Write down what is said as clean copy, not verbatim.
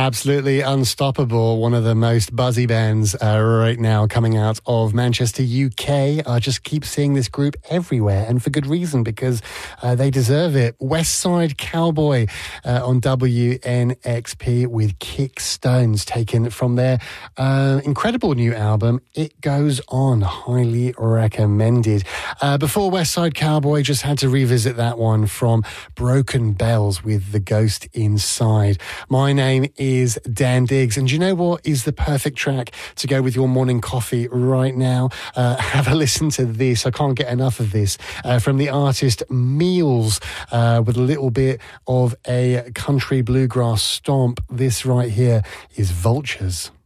Absolutely unstoppable. One of the most buzzy bands right now coming out of Manchester, UK. I just keep seeing this group everywhere, and for good reason, because they deserve it. West Side Cowboy on WNXP with Kick Stones, taken from their incredible new album, It Goes On. Highly recommended. Before West Side Cowboy, just had to revisit that one from Broken Bells with The Ghost Inside. My name is Dan Diggs, and do you know what is the perfect track to go with your morning coffee right now? Have a listen to this. I can't get enough of this. From the artist Meals, with a little bit of a country bluegrass stomp. This right here is Vultures.